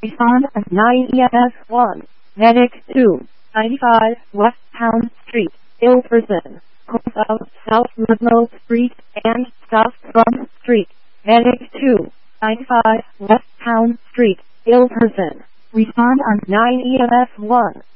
Respond at 9 EMS1. Medic 2. 95 West Town Street. Ill person. Calls out South Ludlow Street and South Front Street. Medic 2. 95 West Town Street. Ill person. Respond on 9 EMS1.